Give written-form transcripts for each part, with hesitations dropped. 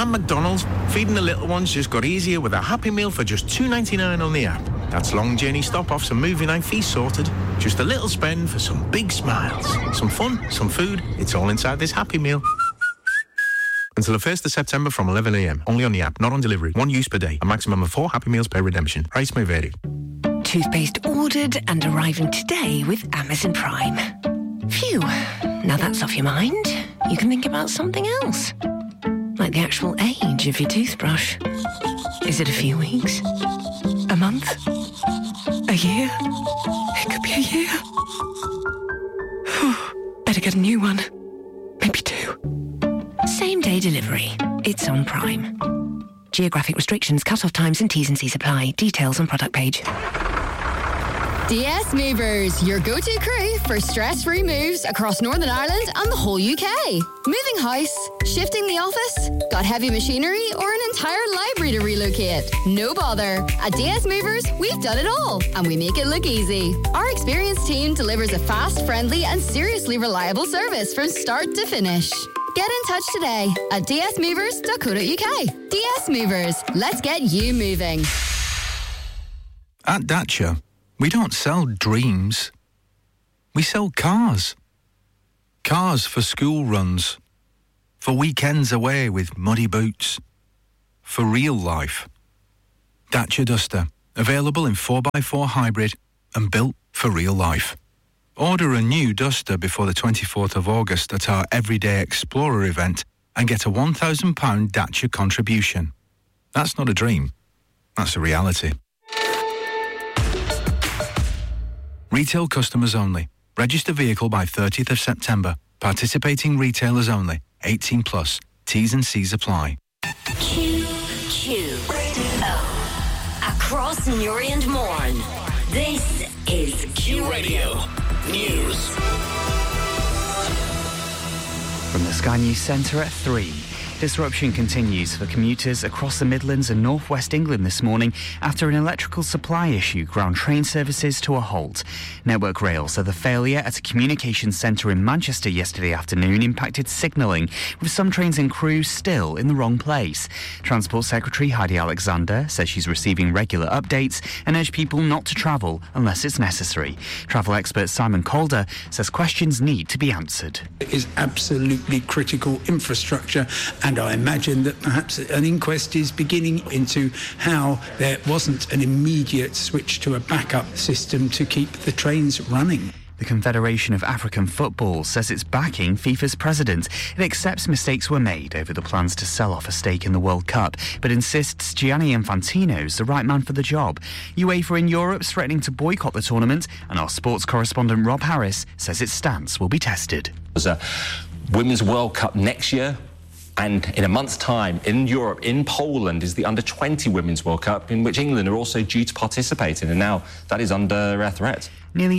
And McDonald's, feeding the little ones just got easier with a Happy Meal for just $2.99 on the app. That's long journey stop-offs and movie night feast sorted. Just a little spend for some big smiles. Some fun, some food, it's all inside this Happy Meal. Until the 1st of September from 11 a.m. Only on the app, not on delivery. One use per day. A maximum of 4 Happy Meals per redemption. Price may vary. Toothpaste ordered and arriving today with Amazon Prime. Phew, now that's off your mind. You can think about something else. Like the actual age of your toothbrush. Is it a few weeks? A month? A year? It could be a year. Better get a new one. Maybe 2. Same-day delivery. It's on Prime. Geographic restrictions, cut-off times and T's and C's apply. Details on product page. DS Movers, your go-to crew for stress-free moves across Northern Ireland and the whole UK. Moving house, shifting the office, got heavy machinery or an entire library to relocate. No bother. At DS Movers, we've done it all and we make it look easy. Our experienced team delivers a fast, friendly and seriously reliable service from start to finish. Get in touch today at dsmovers.co.uk. DS Movers, let's get you moving. At Dacia, we don't sell dreams. We sell cars. Cars for school runs. For weekends away with muddy boots. For real life. Dacia Duster. Available in 4x4 hybrid and built for real life. Order a new Duster before the 24th of August at our Everyday Explorer event and get a £1,000 Dacia contribution. That's not a dream. That's a reality. Retail customers only. Register vehicle by 30th of September. Participating retailers only. 18 plus. T's and C's apply. Q Radio. Across Newry and Mourne. This is Q Radio News. From the Sky News Centre at 3. Disruption continues for commuters across the Midlands and North West England this morning after an electrical supply issue ground train services to a halt. Network Rail said the failure at a communications centre in Manchester yesterday afternoon impacted signalling, with some trains and crew still in the wrong place. Transport Secretary Heidi Alexander says she's receiving regular updates and urged people not to travel unless it's necessary. Travel expert Simon Calder says questions need to be answered. It is absolutely critical infrastructure, and I imagine that perhaps an inquest is beginning into how there wasn't an immediate switch to a backup system to keep the trains running. The Confederation of African Football says it's backing FIFA's president. It accepts mistakes were made over the plans to sell off a stake in the World Cup, but insists Gianni Infantino's the right man for the job. UEFA in Europe's threatening to boycott the tournament, and our sports correspondent Rob Harris says its stance will be tested. There's a Women's World Cup next year. And in a month's time, in Europe, in Poland, is the Under-20 Women's World Cup, in which England are also due to participate in. And now that is under threat. Nearly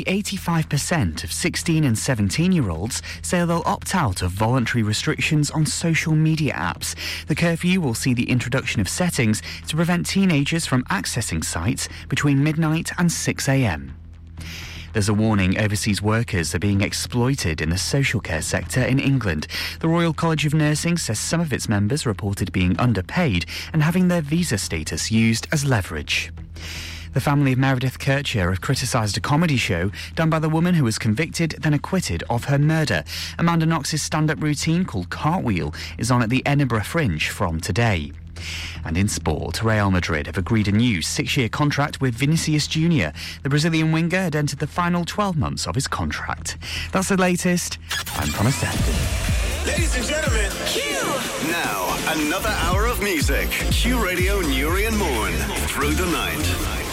85% of 16 and 17-year-olds say they'll opt out of voluntary restrictions on social media apps. The curfew will see the introduction of settings to prevent teenagers from accessing sites between midnight and 6 a.m. There's a warning overseas workers are being exploited in the social care sector in England. The Royal College of Nursing says some of its members reported being underpaid and having their visa status used as leverage. The family of Meredith Kircher have criticised a comedy show done by the woman who was convicted then acquitted of her murder. Amanda Knox's stand-up routine called Cartwheel is on at the Edinburgh Fringe from today. And in sport, Real Madrid have agreed a new 6-year contract with Vinicius Jr. The Brazilian winger had entered the final 12 months of his contract. That's the latest. I'm Thomas Denton. Ladies and gentlemen, Q! Now, another hour of music. Q Radio Newry and Mourne through the night.